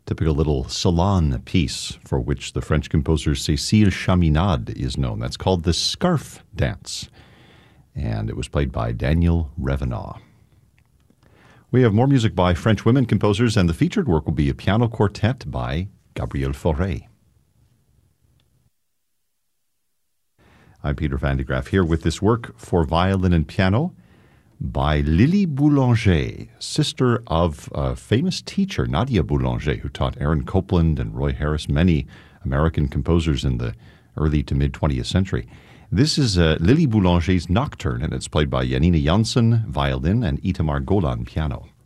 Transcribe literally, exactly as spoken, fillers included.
Typical little salon piece for which the French composer Cécile Chaminade is known. That's called the Scarf Dance, and it was played by Daniel Revenant. We have more music by French women composers, and the featured work will be a piano quartet by Gabrielle Fauré. I'm Peter Van de Graaff here with this work for violin and piano by Lily Boulanger, sister of a famous teacher, Nadia Boulanger, who taught Aaron Copland and Roy Harris, many American composers in the early to mid-twentieth century. This is uh, Lily Boulanger's Nocturne, and it's played by Janina Janssen, violin, and Itamar Golan, piano.